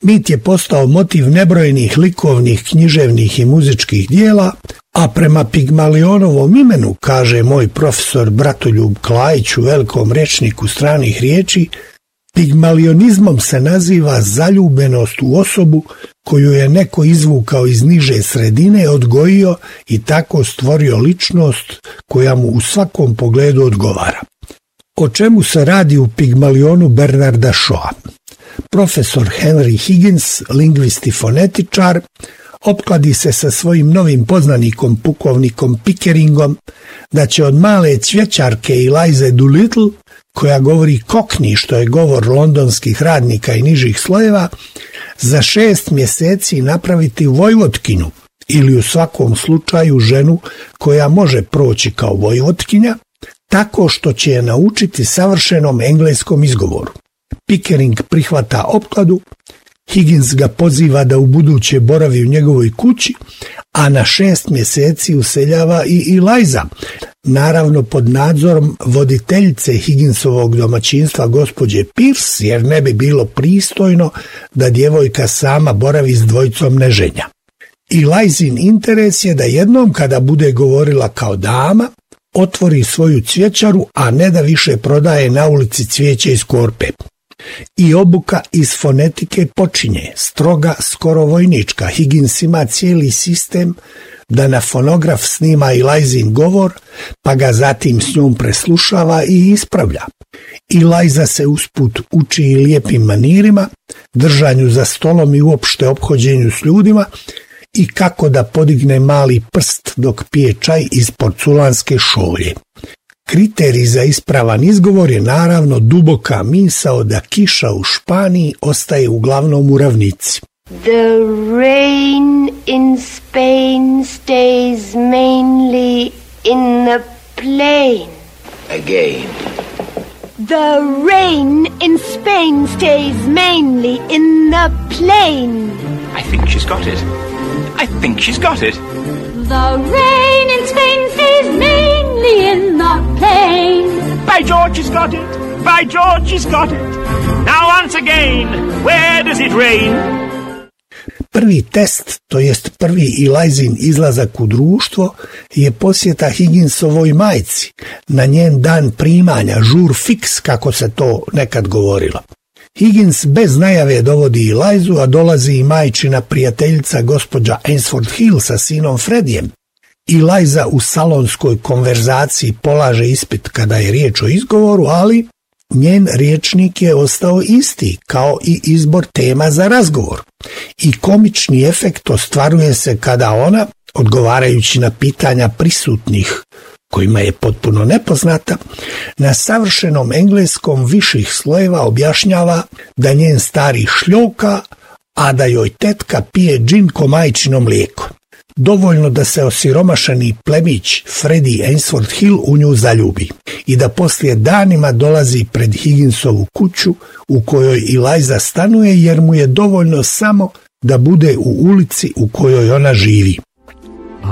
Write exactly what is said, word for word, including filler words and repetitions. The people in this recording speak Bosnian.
Mit je postao motiv nebrojenih likovnih, književnih i muzičkih dijela, a prema Pigmalionovom imenu, kaže moj profesor Bratoljub Klajić u velikom rečniku stranih riječi, pigmalionizmom se naziva zaljubenost u osobu koju je neko izvukao iz niže sredine, odgojio i tako stvorio ličnost koja mu u svakom pogledu odgovara. O čemu se radi u Pigmalionu Bernarda Shawa? Profesor Henry Higgins, lingvist i fonetičar, opkladi se sa svojim novim poznanikom pukovnikom Pickeringom da će od male cvjećarke Elize Doolittle, koja govori kokni, što je govor londonskih radnika i nižih slojeva, za šest mjeseci napraviti vojvotkinu ili u svakom slučaju ženu koja može proći kao vojvotkinja, tako što će je naučiti savršenom engleskom izgovoru. Pickering prihvata opkladu, Higgins ga poziva da u buduće boravi u njegovoj kući, a na šest mjeseci useljava i Eliza, naravno pod nadzorom voditeljice Higginsovog domaćinstva gospođe Pierce, jer ne bi bilo pristojno da djevojka sama boravi s dvojicom neženja. Elizin interes je da jednom kada bude govorila kao dama, otvori svoju cvjećaru, a ne da više prodaje na ulici cvijeće iz korpe. I obuka iz fonetike počinje, stroga, skoro vojnička. Higgins ima cijeli sistem da na fonograf snima Elizin govor, pa ga zatim s njom preslušava i ispravlja. Eliza se usput uči i lijepim manirima, držanju za stolom i uopšte ophođenju s ljudima, i kako da podigne mali prst dok pije čaj iz porculanske šolje. Kriterij za ispravan izgovor je naravno duboka misao da kiša u Španiji ostaje uglavnom u ravnici. The rain in Spain stays mainly in the plain. Again. The rain in Spain stays mainly in the plain. I think she's got it. I think she's got it. The rain in Spain stays mainly in the plain. By George, she's got it. By George, she's got it. Now once again, where does it rain? Prvi test, to jest prvi Elizin izlazak u društvo, je posjeta Higginsovoj majci na njen dan primanja, jour fix, kako se to nekad govorilo. Higgins bez najave dovodi Elizu, a dolazi i majčina prijateljica gospođa Ainsford Hill sa sinom Fredijem. Eliza u salonskoj konverzaciji polaže ispit kada je riječ o izgovoru, ali njen rječnik je ostao isti, kao i izbor tema za razgovor. I komični efekt ostvaruje se kada ona, odgovarajući na pitanja prisutnih, kojima je potpuno nepoznata, na savršenom engleskom viših slojeva objašnjava da njen stari šljoka, a da joj tetka pije džin ko majčino mlijeko. Dovoljno da se osiromašeni plemić Freddie Ainsford Hill u nju zaljubi i da poslije danima dolazi pred Higginsovu kuću u kojoj Eliza stanuje, jer mu je dovoljno samo da bude u ulici u kojoj ona živi.